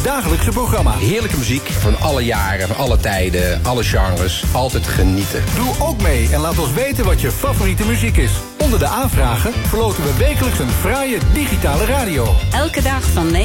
dagelijkse programma. Heerlijke muziek van alle jaren, van alle tijden, alle genres. Altijd genieten. Doe ook mee en laat ons weten wat je favoriete muziek is. Onder de aanvragen verloten we wekelijks een fraaie digitale radio. Elke dag van 9